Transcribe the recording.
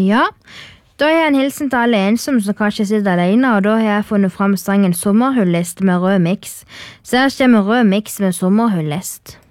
Ja, da har jeg en hilsen til alle ensomme som kanskje sitter alene, og da har jeg funnet frem sangen Sommerhullist med rød mix. Så her kommer rød mix med sommerhullist.